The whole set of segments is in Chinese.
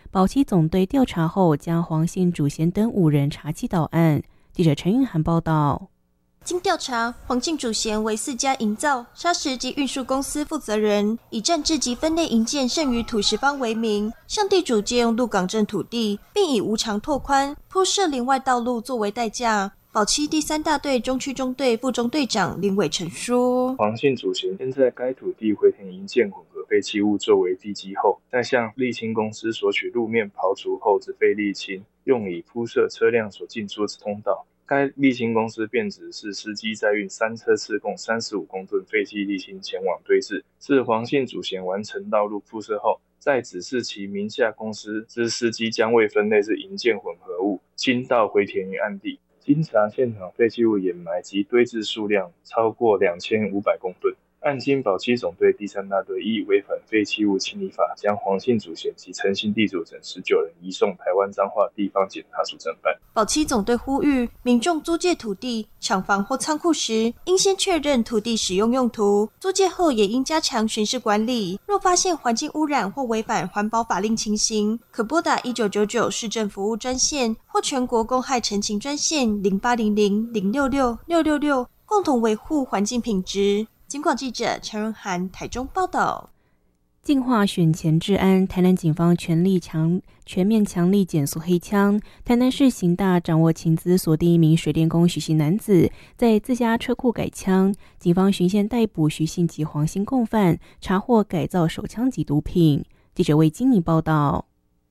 保期总队调查后，将黄姓主嫌等5人查缉到案。记者陈韵涵报道。 经调查，黄姓主嫌为4家营造、砂石及运输公司负责人，以占制及分类营建剩余土石方为名，向地主借用鹿港镇土地，并以无偿拓宽、铺设林外道路作为代价。保期第3大队中区中队副中队长林伟成说： 黄姓主嫌先在该土地回填营建混合废弃物作为地基后，再向沥青公司索取路面刨除后之废沥青，用以铺设车辆所进出之通道。该沥青公司便指示司机载运3车次共35公吨废弃沥青前往堆置，是黄姓主嫌完成道路铺设后，再指示其名下公司之司机将未分类之营建混合物倾倒回填于案地。经查，现场废弃物掩埋及堆置数量超过2500公吨。案经保期总队第3大队依违反废弃物清理法，将黄姓主嫌及陈姓地主等19人移送台湾彰化地方检察署侦办。 保期总队呼吁民众租借土地、厂房或仓库时，应先确认土地使用用途，租借后也应加强巡视管理。若发现环境污染或违反环保法令情形，可拨打1999市政服务专线或全国公害陈情专线0800-066-666，共同维护环境品质。警广记者陈润涵台中报道。 净化选前治安，台南警方全面强力检肃黑枪。台南市刑大掌握情资，锁定1名水电工许姓男子，在自家车库改枪。警方循线逮捕许姓及黄姓共犯，查获改造手枪及毒品。记者魏金妮报道。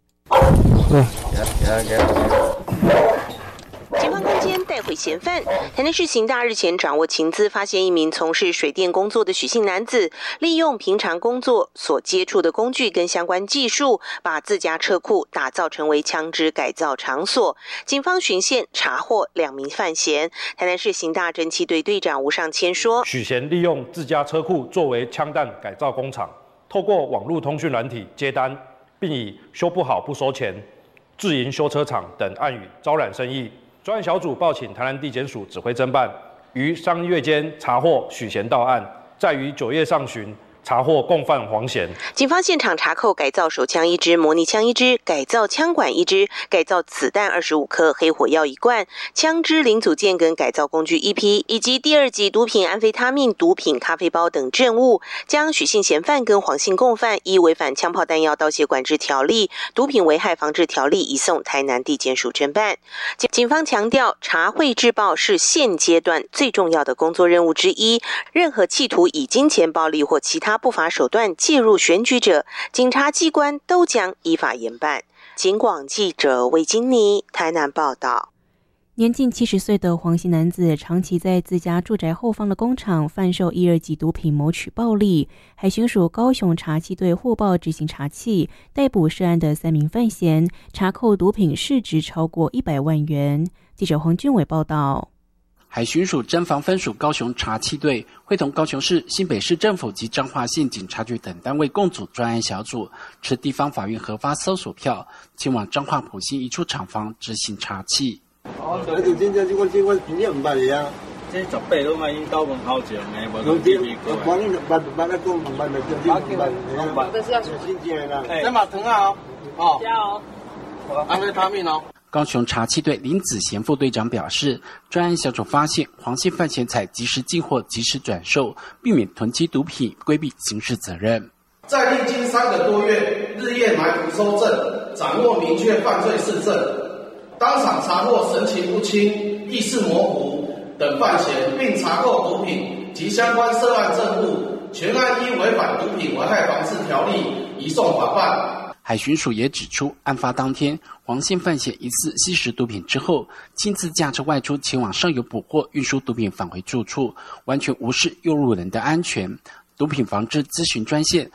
警方攻坚带回嫌犯。台南市刑大日前掌握情资，发现1名从事水电工作的许姓男子，利用平常工作所接触的工具跟相关技术，把自家车库打造成为枪支改造场所。警方循线查获2名犯嫌。台南市刑大侦缉队队长吴尚谦说： 许嫌利用自家车库作为枪弹改造工厂，透过网络通讯软体接单，并以修不好不收钱、自营修车厂等暗语招揽生意。专案小组报请台南地检署指挥侦办，于3月间查获许嫌到案，再于9月上旬查获共犯黄嫌。 警方现场查扣改造手枪1支、模拟枪1支、改造枪管1支、改造子弹25颗、黑火药1罐、枪支零组件跟改造工具1批，以及第2级毒品安非他命、毒品咖啡包等证物，将许姓嫌犯跟黄姓共犯依违反枪炮弹药刀械管制条例、毒品危害防治条例移送台南地检署侦办。警方强调，查获制爆是现阶段最重要的工作任务之一，任何企图以金钱暴力或其他不法手段介入选举者，警察机关都将依法严办。警广记者魏金妮台南报道。 年近70岁的黄姓男子长期在自家住宅后方的工厂贩售1、2级毒品，谋取暴利。海巡署高雄查缉队获报执行查缉，逮捕涉案的3名犯嫌，查扣毒品市值超过100万元。记者黄俊伟报道。 海巡署侦防分署高雄查缉队会同高雄市、新北市政府及彰化县警察局等单位共组专案小组，持地方法院核发搜索票，前往彰化埔心一处厂房执行查缉。 哦，这真正我真正唔捌的啊！ 这18拢爱因到门口前的，无讲见面过。我你捌来讲唔捌的，真正唔捌。这是要小心点啦。这马疼啊！哦，加哦，安非他命哦。 高雄查缉队林子贤副队长表示，专案小组发现黄姓犯嫌采及时进货、及时转售，避免囤积毒品，规避刑事责任。 在历经3个多月日夜埋伏搜证，掌握明确犯罪事证，当场查获神情不清、意识模糊等犯嫌，并查扣毒品及相关涉案证物，全案依违反毒品危害防治条例移送法办。 海巡署也指出，案发当天，黄姓犯嫌疑似吸食毒品之后，亲自驾车外出前往上游补货，运输毒品返回住处，完全无视用路人的安全。毒品防治咨询专线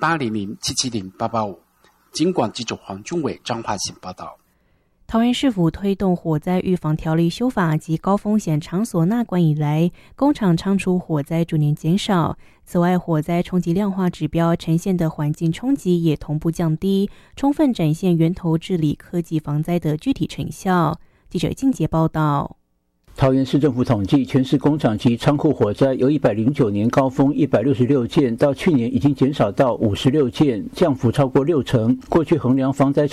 0800770885。警广记者黄俊伟彰化县报道。 桃园市府推动火灾预防条例修法及高风险场所纳管以来，工厂仓储火灾逐年减少。此外，火灾冲击量化指标呈现的环境冲击也同步降低，充分展现源头治理科技防灾的具体成效。记者静杰报道。 桃园市政府统计，全市工厂及仓库火灾由109年高峰166件，到去年已经减少到56件，降幅超过60%。过去衡量防灾